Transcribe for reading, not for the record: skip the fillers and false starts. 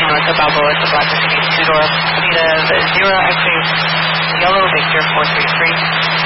north of Balboa to Black City, 2 North, speed of 0, actually, Yellow Victor 433.